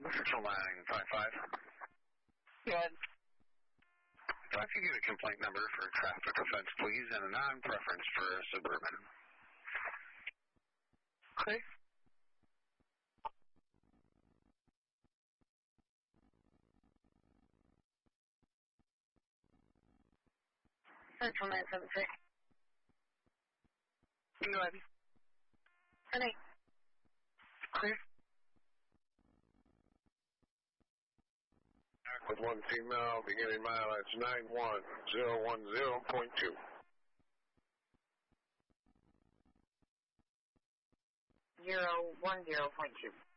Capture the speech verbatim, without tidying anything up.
Central nine five five. Good. If I could get a complaint number for traffic offense, please, and a non-preference for a Suburban. Okay. Central nine seven six. Go ahead. Honey. Clear. Back with one female, beginning mileage nine one zero one zero point two. Zero one zero point two.